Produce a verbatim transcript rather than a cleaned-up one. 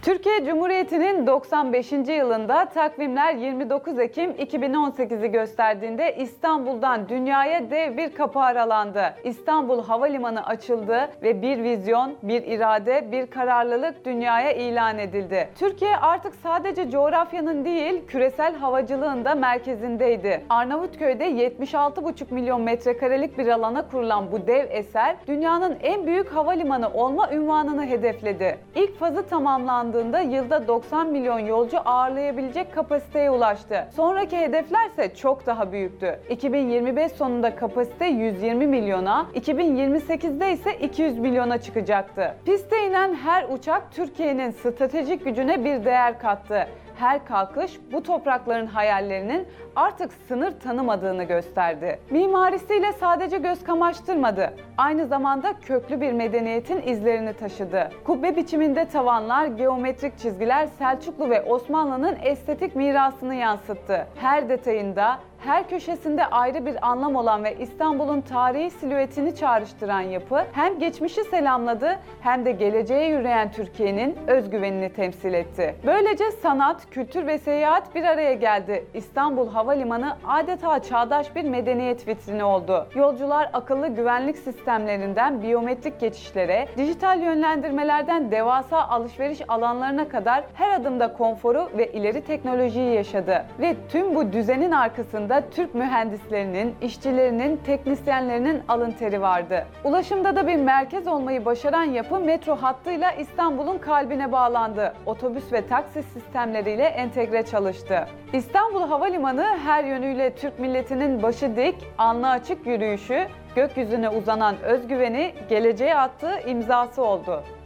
Türkiye Cumhuriyeti'nin doksan beşinci yılında takvimler yirmi dokuz Ekim iki bin on sekizi gösterdiğinde İstanbul'dan dünyaya dev bir kapı aralandı. İstanbul Havalimanı açıldı ve bir vizyon, bir irade, bir kararlılık dünyaya ilan edildi. Türkiye artık sadece coğrafyanın değil, küresel havacılığın da merkezindeydi. Arnavutköy'de yetmiş altı buçuk milyon metrekarelik bir alana kurulan bu dev eser, dünyanın en büyük havalimanı olma unvanını hedefledi. İlk fazı tamamlandı. Yılda doksan milyon yolcu ağırlayabilecek kapasiteye ulaştı. Sonraki hedefler ise çok daha büyüktü. iki bin yirmi beş sonunda kapasite yüz yirmi milyona, iki bin yirmi sekizde ise iki yüz milyona çıkacaktı. Piste inen her uçak Türkiye'nin stratejik gücüne bir değer kattı. Her kalkış bu toprakların hayallerinin artık sınır tanımadığını gösterdi. Mimarisiyle sadece göz kamaştırmadı, aynı zamanda köklü bir medeniyetin izlerini taşıdı. Kubbe biçiminde tavanlar, geometrik çizgiler Selçuklu ve Osmanlı'nın estetik mirasını yansıttı. Her detayında, her köşesinde ayrı bir anlam olan ve İstanbul'un tarihi silüetini çağrıştıran yapı hem geçmişi selamladı hem de geleceğe yürüyen Türkiye'nin özgüvenini temsil etti. Böylece sanat, kültür ve seyahat bir araya geldi. İstanbul Havalimanı adeta çağdaş bir medeniyet vitrini oldu. Yolcular akıllı güvenlik sistemlerinden biyometrik geçişlere, dijital yönlendirmelerden devasa alışveriş alanlarına kadar her adımda konforu ve ileri teknolojiyi yaşadı. Ve tüm bu düzenin arkasında Türk mühendislerinin, işçilerinin, teknisyenlerinin alın teri vardı. Ulaşımda da bir merkez olmayı başaran yapı metro hattıyla İstanbul'un kalbine bağlandı. Otobüs ve taksi sistemleriyle entegre çalıştı. İstanbul Havalimanı her yönüyle Türk milletinin başı dik, alnı açık yürüyüşü, gökyüzüne uzanan özgüveni, geleceğe attığı imzası oldu.